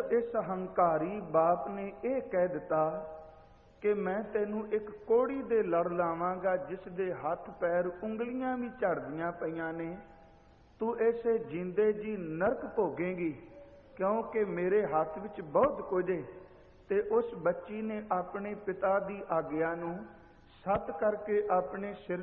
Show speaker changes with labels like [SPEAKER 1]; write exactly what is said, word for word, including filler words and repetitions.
[SPEAKER 1] इस हंकारी बाप ने यह कह दिता कि मैं तैनू एक कोड़ी दे लड़ लावांगा जिस दे हथ पैर उंगलियां भी झड़दियां पईयां ने। तू ऐसे जींदे जी नरक भोगेंगी, क्योंकि मेरे हाथ विच बहुत कुछ है। ते उस बच्ची ने अपने पिता दी आग्या नू सत करके अपने सिर